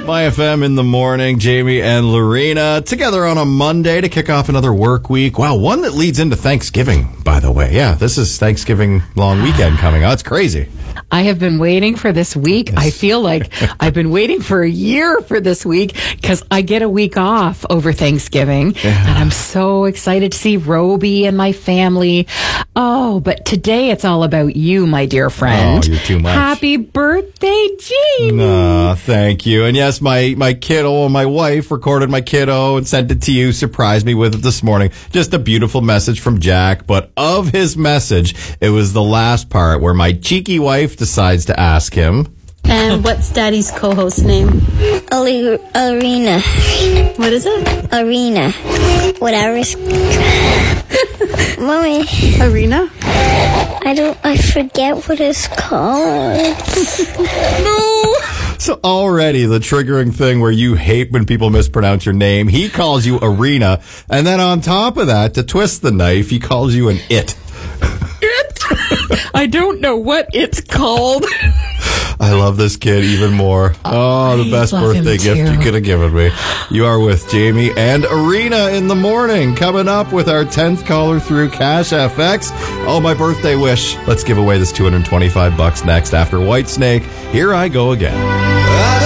My FM in the morning, Jamie and Lorena together on a Monday to kick off another work week. Wow, one that leads into Thanksgiving, by the way. Yeah, this is Thanksgiving long weekend coming up. It's crazy. I have been waiting for this week. Yes. I feel like I've been waiting for a year for this week because I get a week off over Thanksgiving. Yeah. And I'm so excited to see Roby and my family. Oh, but today it's all about you, my dear friend. Oh, you're too much. Happy birthday, Jamie. Thank you. And yes, my kiddo, my wife recorded my kiddo and sent it to you, surprised me with it this morning. Just a beautiful message from Jack. But of his message, it was the last part where my cheeky wife decides to ask him. And what's Daddy's co-host name? Arena. What is it? Arena. Whatever. Mommy. Arena? I forget what it's called. No. So already the triggering thing where you hate when people mispronounce your name. He calls you Arena. And then on top of that, to twist the knife, he calls you an it. I don't know what it's called. I love this kid even more. Oh, the best birthday gift you could have given me. You are with Jamie and Arena in the morning. Coming up with our 10th caller through Cash FX. Oh, my birthday wish. Let's give away this $225 next after Whitesnake. Here I go again.